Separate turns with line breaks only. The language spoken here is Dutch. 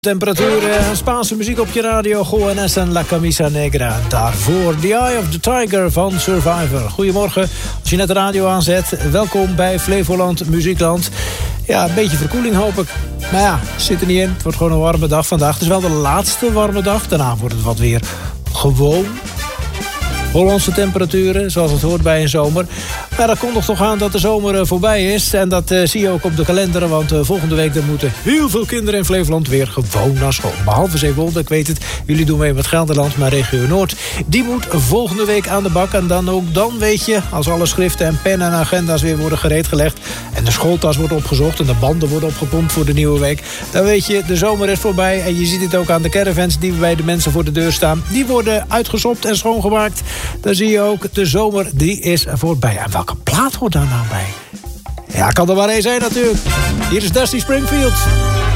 Temperatuur, Spaanse muziek op je radio, Juanes en La Camisa Negra. Daarvoor The Eye of the Tiger van Survivor. Goedemorgen, als je net de radio aanzet. Welkom bij Flevoland Muziekland. Ja, een beetje verkoeling hoop ik. Maar ja, zit er niet in. Het wordt gewoon een warme dag vandaag. Het is wel de laatste warme dag. Daarna wordt het wat weer gewoon Hollandse temperaturen, zoals het hoort bij een zomer. Maar dat kondigt toch aan dat de zomer voorbij is. En dat zie je ook op de kalender. Want volgende week dan moeten heel veel kinderen in Flevoland weer gewoon naar school. Behalve Zeewolde, ik weet het. Jullie doen mee met Gelderland, maar regio Noord. Die moet volgende week aan de bak. En dan ook dan weet je, als alle schriften en pennen en agenda's weer worden gereedgelegd. En de schooltas wordt opgezocht en de banden worden opgepompt voor de nieuwe week. Dan weet je, de zomer is voorbij. En je ziet het ook aan de caravans die bij de mensen voor de deur staan. Die worden uitgesopt en schoongemaakt. Dan zie je ook, de zomer die is voorbij. En welke plaat hoort daar nou bij? Ja, kan er maar één zijn natuurlijk. Hier is Dusty Springfield.